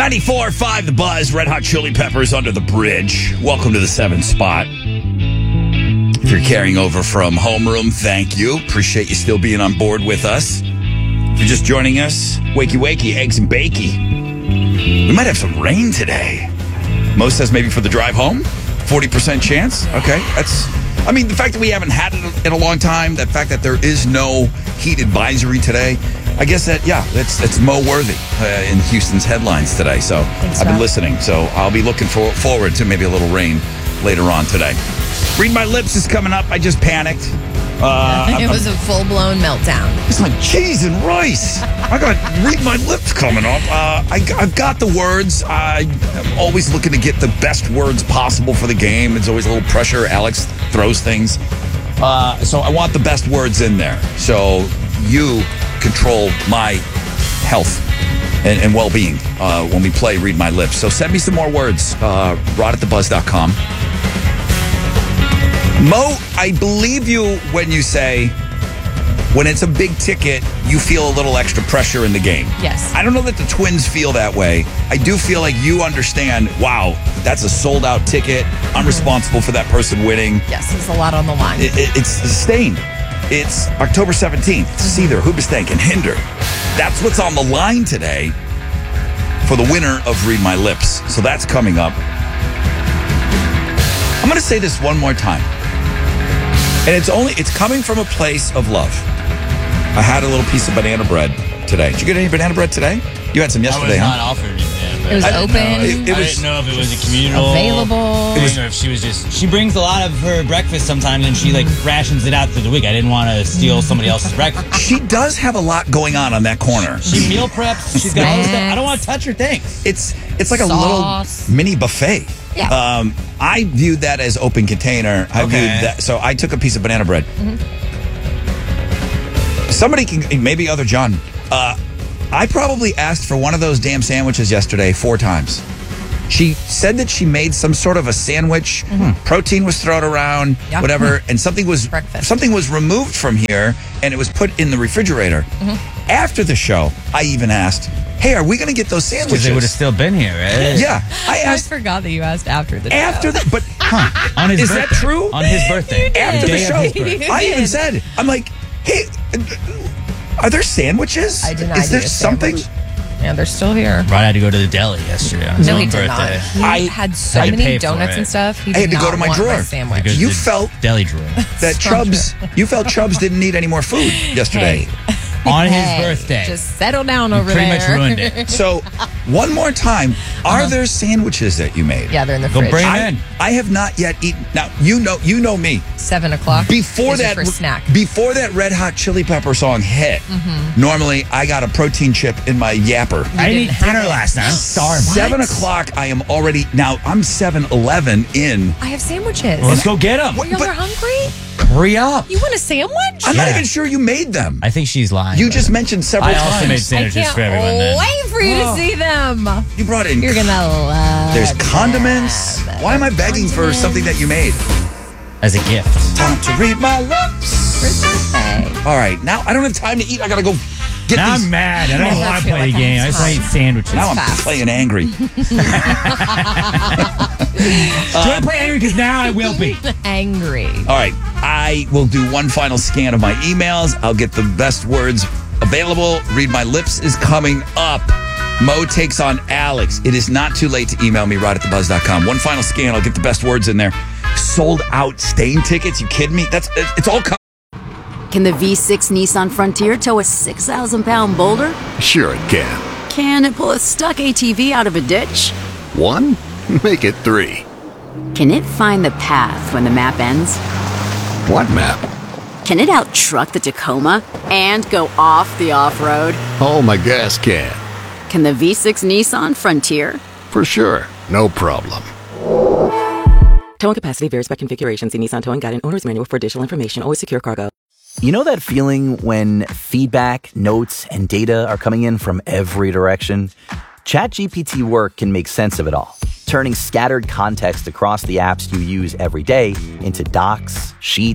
94.5 The Buzz, Red Hot Chili Peppers Under the Bridge. Welcome to the 7th spot. If you're carrying over from homeroom, thank you. Appreciate you still being on board with us. If you're just joining us, wakey, eggs and bakey. We might have some rain today. Mo says maybe for the drive home, 40% chance. Okay, the fact that we haven't had it in a long time, the fact that there is no heat advisory today, I guess that's Mo worthy in Houston's headlines today. So I've been listening. So I'll be looking forward to maybe a little rain later on today. Read My Lips is coming up. I just panicked. It was a full-blown meltdown. It's like cheese and rice. I got Read My Lips coming up. I've got the words. I'm always looking to get the best words possible for the game. It's always a little pressure. Alex throws things. So I want the best words in there. So you control my health and well-being when we play Read My Lips. So send me some more words. rod@thebuzz.com. Mo, I believe you when you say when it's a big ticket, you feel a little extra pressure in the game. Yes. I don't know that the Twins feel that way. I do feel like you understand, wow, that's a sold-out ticket. I'm responsible for that person winning. Yes, there's a lot on the line. It's sustained. It's October 17th. Seether, Hoobastank, and Hinder. That's what's on the line today for the winner of Read My Lips. So that's coming up. I'm going to say this one more time. And it's coming from a place of love. I had a little piece of banana bread today. Did you get any banana bread today? You had some yesterday, I was not offered it. It was open. I didn't know if it was a communal available thing or if she was she brings a lot of her breakfast sometimes and she rations it out through the week. I didn't want to steal somebody else's breakfast. She does have a lot going on that corner. She meal preps. She's got all this stuff. I don't want to touch her things. It's like Sauce. a little mini buffet. Yeah. I viewed that as open container. So I took a piece of banana bread. Mm-hmm. Somebody can, maybe other John. I probably asked for one of those damn sandwiches yesterday 4 times. She said that she made some sort of a sandwich. Mm-hmm. Protein was thrown around, whatever, and something was removed from here, and it was put in the refrigerator. Mm-hmm. After the show, I even asked, hey, are we going to get those sandwiches? Because they would have still been here, right? Yeah. I forgot that you asked after the show. On his is birthday. that true? On his birthday. After the show. I even said, I'm like, hey, are there sandwiches? I did not. Is there something? Yeah, they're still here. Rod had to go to the deli yesterday on his own birthday. Not. He had so many donuts and stuff. I had to go to my drawer. Sandwich. You felt deli drawer that Chubbs didn't need any more food yesterday. On his birthday. Just settle down over pretty there. Pretty much ruined it. So, one more time, are there sandwiches that you made? Yeah, they're in the fridge. Go bring them in. I have not yet eaten. Now, you know me. 7 o'clock. Before that, for snack. Before that Red Hot Chili Pepper song hit, normally I got a protein chip in my yapper. I didn't eat dinner last night. I'm starving. 7 o'clock, I am already, now I'm 7-11 in. I have sandwiches. Well, let's go get them. Y'all are hungry? Hurry up. You want a sandwich? I'm not even sure you made them. I think she's lying. You just mentioned several times. I also made sandwiches for everyone then. I can't wait for you to see them. You brought in. You're going to love There's condiments. Why am I begging for something that you made? As a gift. Time to read my lips. birthday. All right. Now, I don't have time to eat. I got to go get now these. I'm mad. I don't want to play the game. I just want to eat sandwiches. Now I'm playing angry. Do you want to play angry? Because now I will be. Angry. All right. I will do one final scan of my emails. I'll get the best words available. Read My Lips is coming up. Mo takes on Alex. It is not too late to email me, rod@thebuzz.com. One final scan. I'll get the best words in there. Sold out Stain tickets. You kidding me? It's all coming. Can the V6 Nissan Frontier tow a 6,000-pound boulder? Sure it can. Can it pull a stuck ATV out of a ditch? 1? Make it 3. Can it find the path when the map ends? What map? Can it out-truck the Tacoma and go off the off-road? Oh, my gas can. Can the V6 Nissan Frontier? For sure. No problem. Towing capacity varies by configuration. See Nissan Towing Guide and Owner's Manual for additional information. Always secure cargo. You know that feeling when feedback, notes, and data are coming in from every direction? ChatGPT Work can make sense of it all, turning scattered context across the apps you use every day into docs, sheets,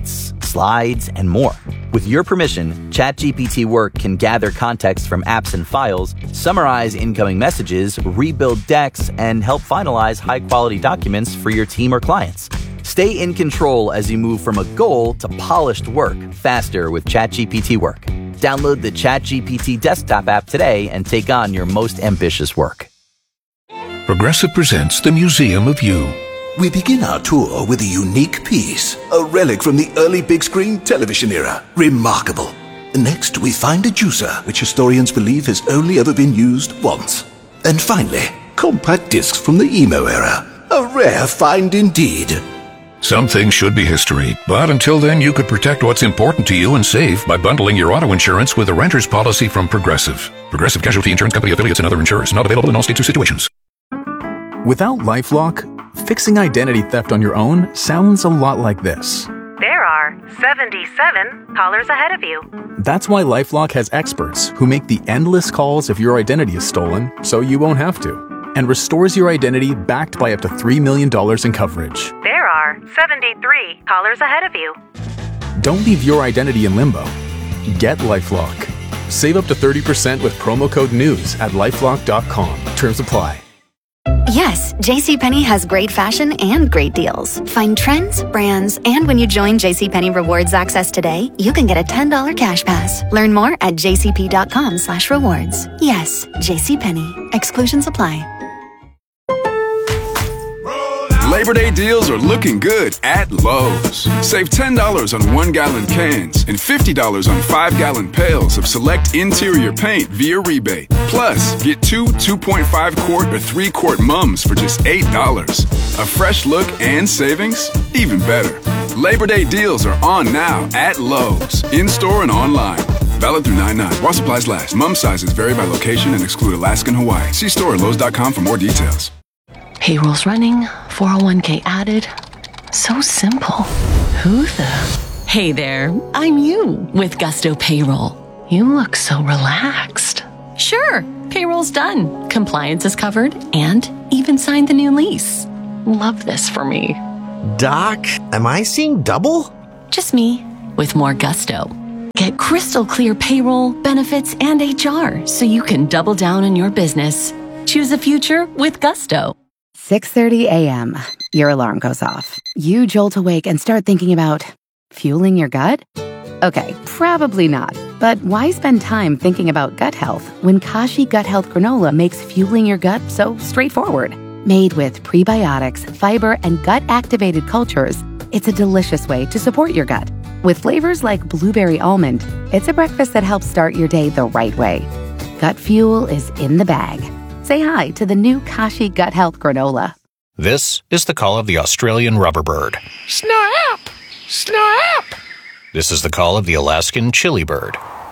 slides, and more. With your permission, ChatGPT Work can gather context from apps and files, summarize incoming messages, rebuild decks, and help finalize high-quality documents for your team or clients. Stay in control as you move from a goal to polished work faster with ChatGPT Work. Download the ChatGPT desktop app today and take on your most ambitious work. Progressive presents the Museum of You. We begin our tour with a unique piece, a relic from the early big screen television era. Remarkable. Next, we find a juicer, which historians believe has only ever been used once. And finally, compact discs from the emo era. A rare find indeed. Some things should be history, but until then you could protect what's important to you and save by bundling your auto insurance with a renter's policy from Progressive. Progressive Casualty Insurance Company affiliates and other insurers. Not available in all states or situations. Without LifeLock, fixing identity theft on your own sounds a lot like this. There are 77 callers ahead of you. That's why LifeLock has experts who make the endless calls if your identity is stolen so you won't have to, and restores your identity backed by up to $3 million in coverage. There are 73 callers ahead of you. Don't leave your identity in limbo. Get LifeLock. Save up to 30% with promo code NEWS at LifeLock.com. Terms apply. Yes, JCPenney has great fashion and great deals. Find trends, brands, and when you join JCPenney Rewards Access today, you can get a $10 cash pass. Learn more at jcp.com/rewards. Yes, JCPenney. Exclusions apply. Labor Day deals are looking good at Lowe's. Save $10 on 1-gallon cans and $50 on 5-gallon pails of select interior paint via rebate. Plus, get 2 2.5-quart or 3-quart mums for just $8. A fresh look and savings? Even better. Labor Day deals are on now at Lowe's, in-store and online. Valid through 9/9. While supplies last. Mum sizes vary by location and exclude Alaska and Hawaii. See store at Lowe's.com for more details. Payroll's running, 401k added. So simple. Who the? Hey there, I'm you with Gusto Payroll. You look so relaxed. Sure, payroll's done. Compliance is covered and even signed the new lease. Love this for me. Doc, am I seeing double? Just me with more gusto. Get crystal clear payroll, benefits, and HR so you can double down on your business. Choose a future with Gusto. 6:30 a.m. Your alarm goes off. You jolt awake and start thinking about fueling your gut? Okay, probably not. But why spend time thinking about gut health when Kashi Gut Health Granola makes fueling your gut so straightforward? Made with prebiotics, fiber, and gut-activated cultures, it's a delicious way to support your gut. With flavors like blueberry almond, it's a breakfast that helps start your day the right way. Gut fuel is in the bag. Say hi to the new Kashi Gut Health Granola. This is the call of the Australian rubberbird. Snap! Snap! This is the call of the Alaskan chili bird.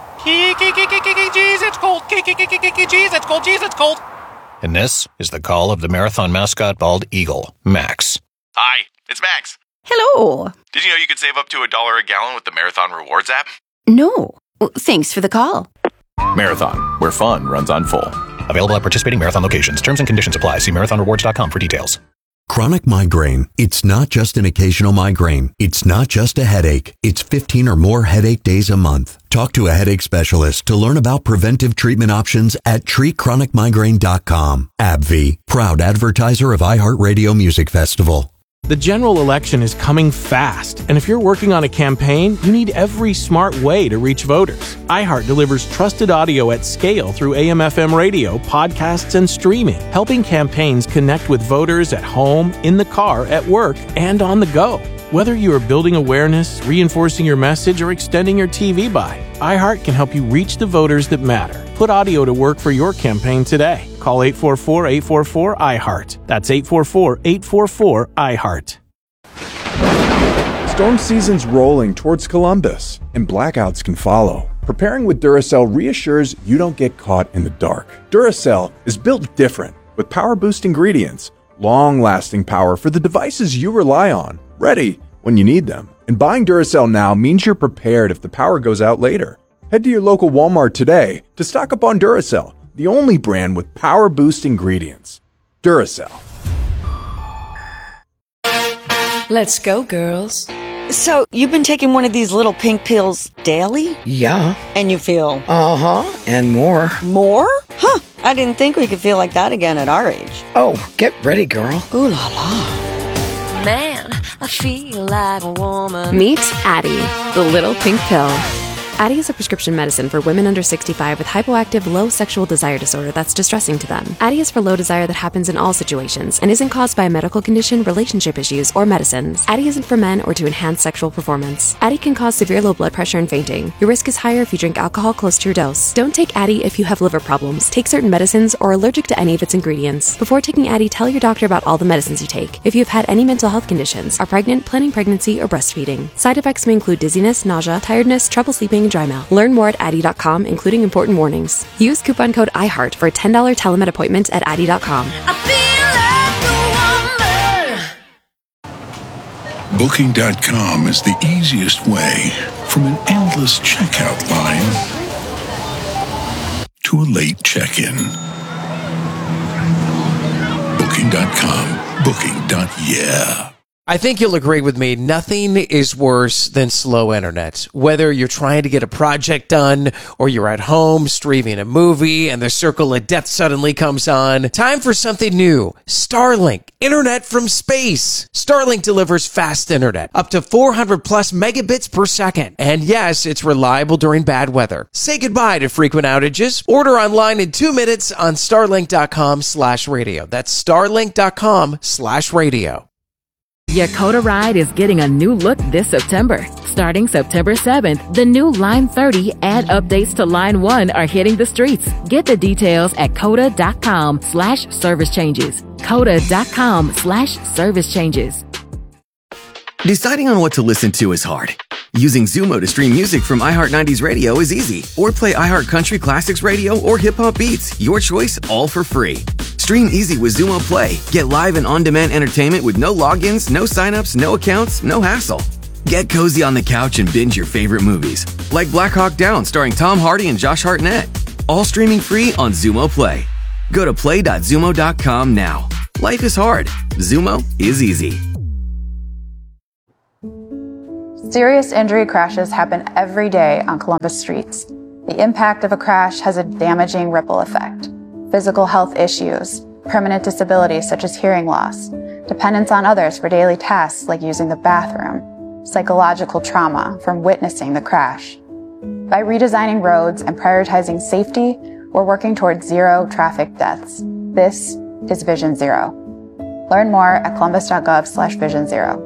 Jeez, it's cold. Jeez, it's cold. Jeez, it's cold. And this is the call of the marathon mascot bald eagle, Max. Hi, it's Max. Hello. Did you know you could save up to $1 a gallon with the Marathon Rewards app? No. Thanks for the call. Marathon, where fun runs on full. Available at participating Marathon locations. Terms and conditions apply. See marathonrewards.com for details. Chronic migraine. It's not just an occasional migraine. It's not just a headache. It's 15 or more headache days a month. Talk to a headache specialist to learn about preventive treatment options at treatchronicmigraine.com. AbbVie, proud advertiser of iHeartRadio Music Festival. The general election is coming fast, and if you're working on a campaign, you need every smart way to reach voters. iHeart delivers trusted audio at scale through AM/FM radio, podcasts, and streaming, helping campaigns connect with voters at home, in the car, at work, and on the go. Whether you are building awareness, reinforcing your message, or extending your TV buy, iHeart can help you reach the voters that matter. Put audio to work for your campaign today. Call 844-844-iHeart. That's 844-844-iHeart. Storm season's rolling towards Columbus, and blackouts can follow. Preparing with Duracell reassures you don't get caught in the dark. Duracell is built different, with power-boost ingredients, long-lasting power for the devices you rely on, ready when you need them. And buying Duracell now means you're prepared if the power goes out later. Head to your local Walmart today to stock up on Duracell, the only brand with power-boost ingredients. Duracell. Let's go, girls. So, you've been taking one of these little pink pills daily? Yeah. And you feel? Uh-huh. And more. More? Huh. I didn't think we could feel like that again at our age. Oh, get ready, girl. Ooh la la. Man, I feel like a woman. Meet Addie, the little pink pill. Addie is a prescription medicine for women under 65 with hypoactive low sexual desire disorder that's distressing to them. Addie is for low desire that happens in all situations and isn't caused by a medical condition, relationship issues, or medicines. Addie isn't for men or to enhance sexual performance. Addie can cause severe low blood pressure and fainting. Your risk is higher if you drink alcohol close to your dose. Don't take Addie if you have liver problems, take certain medicines, or are allergic to any of its ingredients. Before taking Addie, tell your doctor about all the medicines you take. If you've had any mental health conditions, are pregnant, planning pregnancy, or breastfeeding. Side effects may include dizziness, nausea, tiredness, trouble sleeping, and dry mouth. Learn more at Addie.com, including important warnings. Use coupon code IHEART for a $10 telemed appointment at Addie.com. Booking.com is the easiest way from an endless checkout line to a late check-in. Booking.com. Booking.yeah. I think you'll agree with me, nothing is worse than slow internet. Whether you're trying to get a project done or you're at home streaming a movie and the circle of death suddenly comes on, time for something new. Starlink, internet from space. Starlink delivers fast internet, up to 400 plus megabits per second. And yes, it's reliable during bad weather. Say goodbye to frequent outages. Order online in 2 minutes on starlink.com/radio. That's starlink.com/radio. Yakota Ride is getting a new look this September. Starting September 7th, the new Line 30 and updates to Line 1 are hitting the streets. Get the details at coda.com/service changes. coda.com/service changes. Deciding on what to listen to is hard. Using Zumo to stream music from iHeart 90s Radio is easy. Or play iHeart Country Classics Radio or Hip Hop Beats. Your choice, all for free. Stream easy with Zumo Play. Get live and on-demand entertainment with no logins, no signups, no accounts, no hassle. Get cozy on the couch and binge your favorite movies, like Black Hawk Down starring Tom Hardy and Josh Hartnett. All streaming free on Zumo Play. Go to play.zumo.com now. Life is hard. Zumo is easy. Serious injury crashes happen every day on Columbus streets. The impact of a crash has a damaging ripple effect. Physical health issues, permanent disabilities such as hearing loss, dependence on others for daily tasks like using the bathroom, psychological trauma from witnessing the crash. By redesigning roads and prioritizing safety, we're working towards zero traffic deaths. This is Vision Zero. Learn more at columbus.gov/Vision Zero.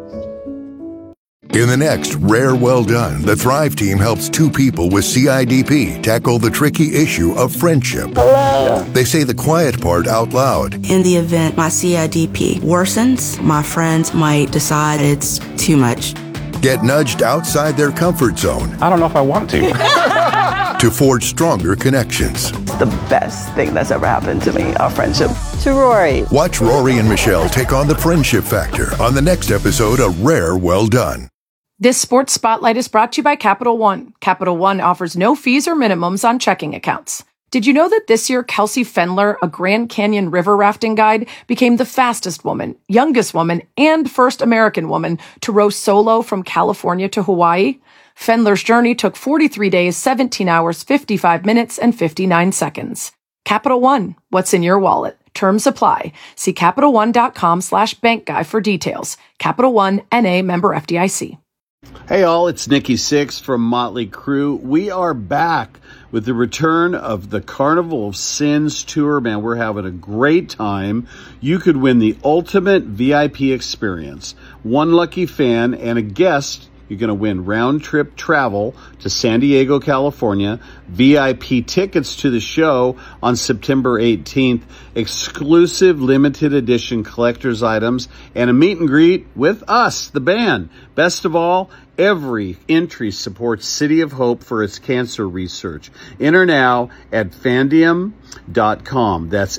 In the next Rare Well Done, the Thrive team helps 2 people with CIDP tackle the tricky issue of friendship. Hello. They say the quiet part out loud. In the event my CIDP worsens, my friends might decide it's too much. Get nudged outside their comfort zone. I don't know if I want to. To forge stronger connections. The best thing that's ever happened to me, our friendship. To Rory. Watch Rory and Michelle take on the friendship factor on the next episode of Rare Well Done. This sports spotlight is brought to you by Capital One. Capital One offers no fees or minimums on checking accounts. Did you know that this year Kelsey Fendler, a Grand Canyon river rafting guide, became the fastest woman, youngest woman, and first American woman to row solo from California to Hawaii? Fendler's journey took 43 days, 17 hours, 55 minutes, and 59 seconds. Capital One, what's in your wallet? Terms apply. See CapitalOne.com/bankguy for details. Capital One, N.A. member FDIC. Hey all, it's Nikki Sixx from Motley Crue. We are back with the return of the Carnival of Sins tour. Man, we're having a great time. You could win the ultimate VIP experience. One lucky fan and a guest. You're going to win round-trip travel to San Diego, California, VIP tickets to the show on September 18th, exclusive limited edition collector's items, and a meet and greet with us, the band. Best of all, every entry supports City of Hope for its cancer research. Enter now at Fandiem.com. That's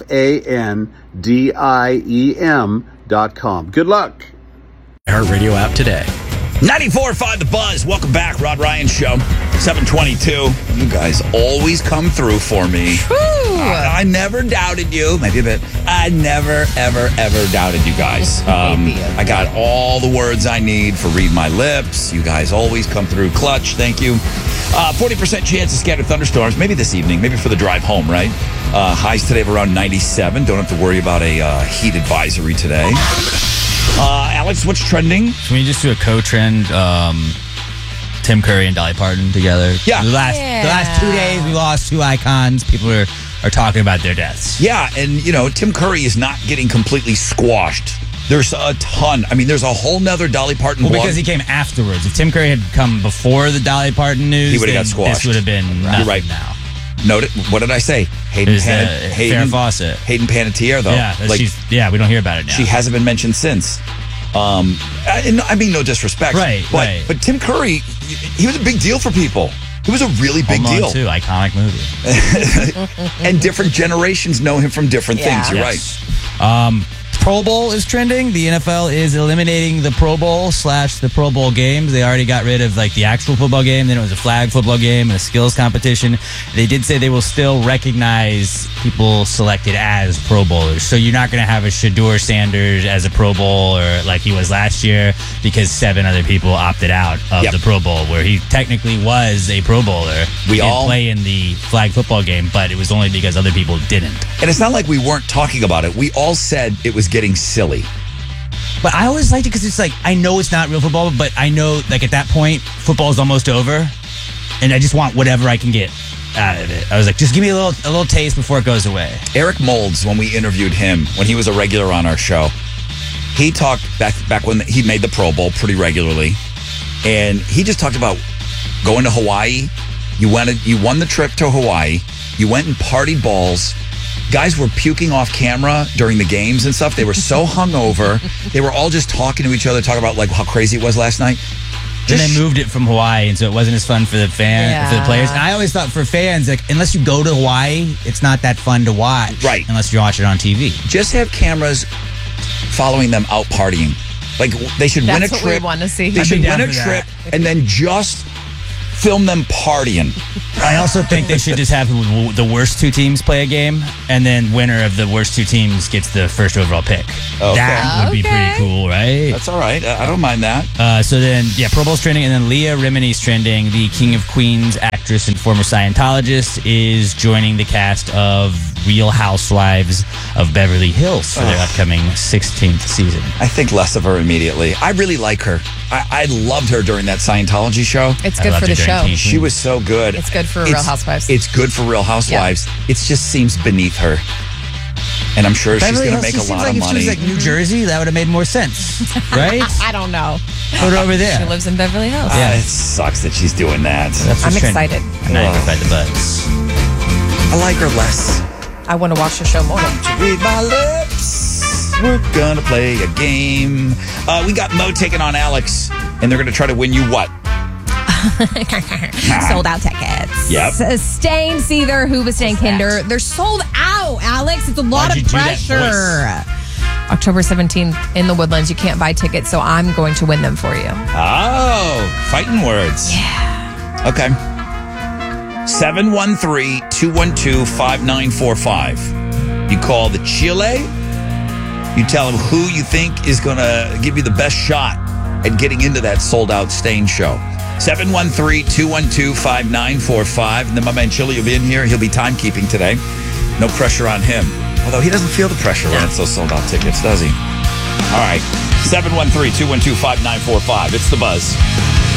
FANDIEM.com. Good luck. Our radio app today. 94.5 The Buzz. Welcome back, Rod Ryan Show. 722. You guys always come through for me. I never doubted you. Maybe a bit. I never, ever, ever doubted you guys. I got all the words I need for Read My Lips. You guys always come through clutch. Thank you. 40% chance of scattered thunderstorms. Maybe this evening. Maybe for the drive home, right? Highs today of around 97. Don't have to worry about a heat advisory today. Alex, what's trending? Can we just do a co-trend? Tim Curry and Dolly Parton together. Yeah. The last 2 days, we lost two icons. People are talking about their deaths. Yeah, and, Tim Curry is not getting completely squashed. There's a ton. I mean, there's a whole nother Dolly Parton blog. Because he came afterwards. If Tim Curry had come before the Dolly Parton news, he would have got squashed. This would have been nothing. You're right now. What did I say? Farrah Fawcett. Hayden Panettiere, though. Yeah, we don't hear about it now. She hasn't been mentioned since. I mean, no disrespect. Right. But Tim Curry, he was a big deal for people. He was a really big deal. Home Alone 2, iconic movie. And different generations know him from different things. You're right. Pro Bowl is trending. The NFL is eliminating the Pro Bowl / the Pro Bowl games. They already got rid of the actual football game. Then it was a flag football game and a skills competition. They did say they will still recognize people selected as Pro Bowlers. So you're not going to have a Shedeur Sanders as a Pro Bowler like he was last year because 7 other people opted out of the Pro Bowl, where he technically was a Pro Bowler. He didn't play in the flag football game, but it was only because other people didn't. And it's not like we weren't talking about it. We all said it was getting silly. But I always liked it because it's I know it's not real football, but I know at that point, football is almost over, and I just want whatever I can get out of it. I was like, just give me a little taste before it goes away. Eric Moulds, when we interviewed him, when he was a regular on our show, he talked back when he made the Pro Bowl pretty regularly, and he just talked about going to Hawaii. You won the trip to Hawaii. You went and partied balls. Guys were puking off camera during the games and stuff. They were so hungover. They were all just talking to each other, talking about how crazy it was last night. Then they moved it from Hawaii, and so it wasn't as fun for the for the players. And I always thought for fans, unless you go to Hawaii, it's not that fun to watch. Right. Unless you watch it on TV. Just have cameras following them out partying. They should win a trip. That's what we want to see. They should win a trip and then just film them partying. I also think they should just have the worst 2 teams play a game, and then winner of the worst 2 teams gets the first overall pick. Okay. That would be pretty cool, right? That's all right. I don't mind that. So then, Pro Bowl's trending, and then Leah Remini's trending. The King of Queens actress and former Scientologist is joining the cast of Real Housewives of Beverly Hills for their upcoming 16th season. I think less of her immediately. I really like her. I loved her during that Scientology show. It's good for the show. She was so good. It's good for Real Housewives. It's good for Real Housewives. Yeah. It just seems beneath her. And I'm sure she's going to make a lot of money. If she was New Jersey, that would have made more sense, right? I don't know. Put her over there. She lives in Beverly Hills. Yeah, it sucks that she's doing that. I'm excited. I'm not even by the buzz. I like her less. I want to watch the show more. To read my lips, we're going to play a game. We got Mo taking on Alex, and they're going to try to win you what? Sold out tickets. Yep. Stane, Seether, Hoobastank, Hinder. They're sold out, Alex. It's a lot of pressure. October 17th in the Woodlands. You can't buy tickets, so I'm going to win them for you. Oh, fighting words. Yeah. Okay. 713-212-5945. You call the Chile. You tell them who you think is going to give you the best shot at getting into that sold-out Stane show. 713-212-5945. And then my man Chili will be in here. He'll be timekeeping today. No pressure on him. Although he doesn't feel the pressure when it's those sold-out tickets, does he? All right. 713-212-5945. It's The Buzz.